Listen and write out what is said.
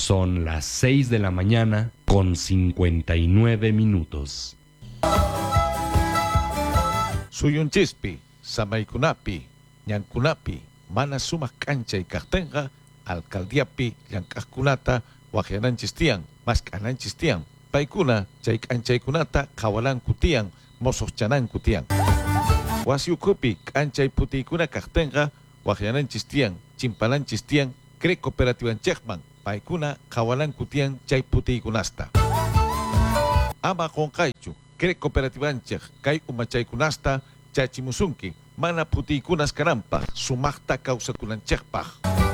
Son las 6 de la mañana con 59 minutos. Suyunchispi, samaykunapi, ñankunapi, mana sumak k'anchay kaqtinqa, alcaldiapi llank'aqkunata waqyananchis tiyan, mask'ananchis tiyan. Paykuna chay k'anchaykunata qhawalanku tiyan, mosoqchananku tiyan. Wasi ukhupi k'anchay putiykuna kaqtinqa waqyananchis tiyan, chimpananchis tiyan, CREC cooperativanchikman, paykuna qhawalanku tiyan chay putiykunasta. Ama qonqaychu, CREC cooperativanchik kay umachaykunasta chachimusunki, mana putiykunas kananpaq, sumaqta kawsakunanchikpaq.